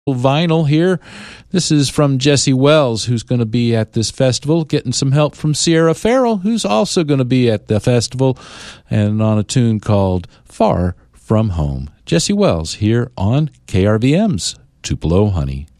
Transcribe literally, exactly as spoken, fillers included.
vinyl here. This is from Jesse Wells, who's going to be at this festival, getting some help from Sierra Farrell, who's also going to be at the festival, and on a tune called Far From Home. Jesse Wells here on K R V M's Tupelo Honey.